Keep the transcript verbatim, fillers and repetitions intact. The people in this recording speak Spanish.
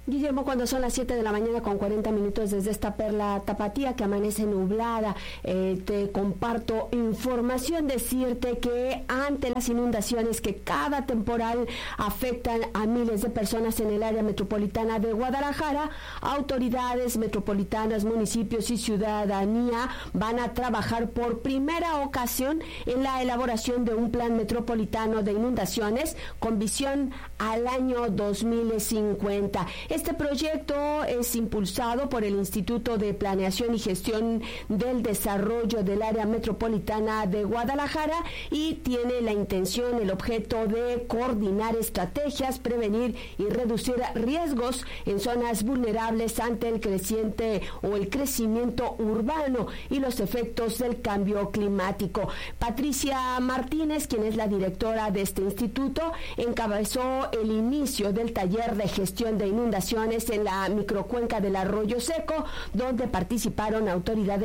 Guillermo, cuando son las siete de la mañana con cuarenta minutos desde esta perla tapatía que amanece nublada, eh, te comparto información, decirte que ante las inundaciones que cada temporal afectan a miles de personas en el área metropolitana de Guadalajara, autoridades metropolitanas, municipios y ciudadanía van a trabajar por primera ocasión en la elaboración de un plan metropolitano de inundaciones con visión al año dos mil cincuenta. Este proyecto es impulsado por el Instituto de Planeación y Gestión del Desarrollo del Área Metropolitana de Guadalajara y tiene la intención, el objeto de coordinar estrategias, prevenir y reducir riesgos en zonas vulnerables ante el creciente o el crecimiento urbano y los efectos del cambio climático. Patricia Martínez, quien es la directora de este instituto, encabezó el inicio del taller de gestión de inundaciones en la microcuenca del Arroyo Seco, donde participaron autoridades